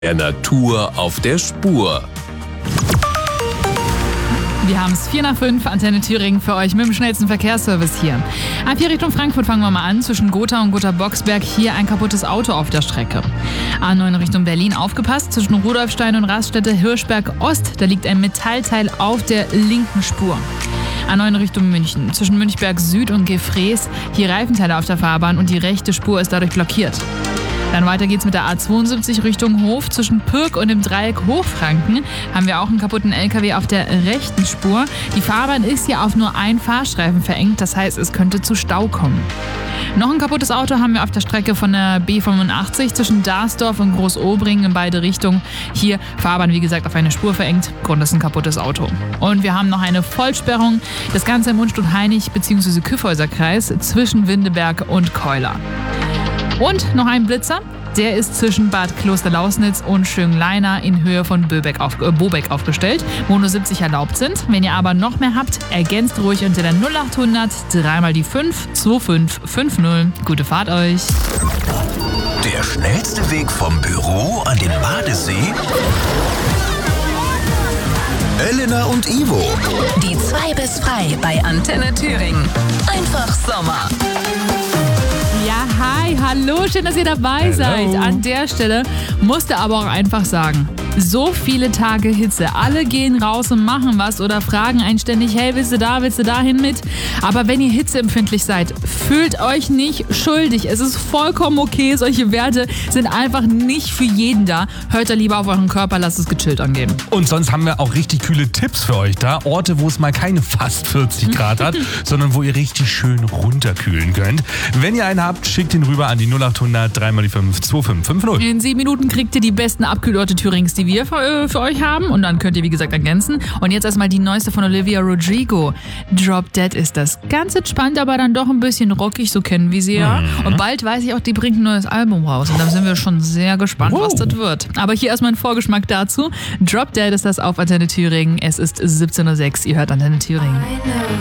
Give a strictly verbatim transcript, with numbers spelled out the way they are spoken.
Der Natur auf der Spur. Wir haben es vier nach fünf, Antenne Thüringen für euch mit dem schnellsten Verkehrsservice hier. Ab hier Richtung Frankfurt fangen wir mal an. Zwischen Gotha und Gotha-Boxberg hier ein kaputtes Auto auf der Strecke. A neun Richtung Berlin aufgepasst. Zwischen Rudolfstein und Raststätte Hirschberg Ost, da liegt ein Metallteil auf der linken Spur. A neun Richtung München. Zwischen Münchberg Süd und Gefrees hier Reifenteile auf der Fahrbahn und die rechte Spur ist dadurch blockiert. Dann weiter geht's mit der A zweiundsiebzig Richtung Hof. Zwischen Pirk und dem Dreieck Hochfranken haben wir auch einen kaputten L K W auf der rechten Spur. Die Fahrbahn ist hier auf nur einen Fahrstreifen verengt, das heißt, es könnte zu Stau kommen. Noch ein kaputtes Auto haben wir auf der Strecke von der B fünfundachtzig zwischen Darsdorf und Großobringen in beide Richtungen. Hier Fahrbahn, wie gesagt, auf eine Spur verengt. Grund ist ein kaputtes Auto. Und wir haben noch eine Vollsperrung. Das Ganze im Unstrut-Heinig bzw. Kyffhäuser-Kreis zwischen Windeberg und Keuler. Und noch ein Blitzer, der ist zwischen Bad Klosterlausnitz und Schönleina in Höhe von Böbeck auf, äh, Bobeck aufgestellt, wo nur siebzig erlaubt sind. Wenn ihr aber noch mehr habt, ergänzt ruhig unter der null achthundert dreimal die fünf zwei fünf fünf null. Gute Fahrt euch! Der schnellste Weg vom Büro an den Badesee? Elena und Ivo. Die zwei bis frei bei Antenne Thüringen. Einfach Sommer. Ja, hi, hallo, schön, dass ihr dabei Hello. seid. An der Stelle musste aber auch einfach sagen, so viele Tage Hitze, alle gehen raus und machen was oder fragen einen ständig, hey, willst du da, willst du dahin mit? Aber wenn ihr hitzeempfindlich seid, fühlt euch nicht schuldig. Es ist vollkommen okay, solche Werte sind einfach nicht für jeden da. Hört da lieber auf euren Körper, lasst es gechillt angehen. Und sonst haben wir auch richtig kühle Tipps für euch da. Orte, wo es mal keine fast vierzig Grad hat, sondern wo ihr richtig schön runterkühlen könnt. Wenn ihr einen habt, schickt ihn rüber an die null achthundert dreimal die fünf zwei fünf fünf null. In sieben Minuten kriegt ihr die besten Abkühlorte Thürings, die wir für, äh, für euch haben. Und dann könnt ihr, wie gesagt, ergänzen. Und jetzt erstmal die neueste von Olivia Rodrigo. Drop Dead ist das. Ganz entspannt, aber dann doch ein bisschen rockig, so kennen wir sie ja. Mhm. Und bald weiß ich auch, die bringt ein neues Album raus. Und da sind wir schon sehr gespannt, wow. was das wird. Aber hier erstmal ein Vorgeschmack dazu. Drop Dead ist das auf Antenne Thüringen. Es ist siebzehn Uhr sechs. Ihr hört Antenne Thüringen.